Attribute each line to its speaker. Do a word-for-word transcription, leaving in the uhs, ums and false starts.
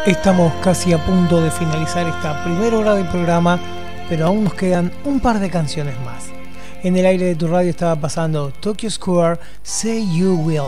Speaker 1: Estamos casi a punto de finalizar esta primera hora del programa, pero aún nos quedan un par de canciones más. En el aire de tu radio estaba pasando Tokyo Square, Say You Will.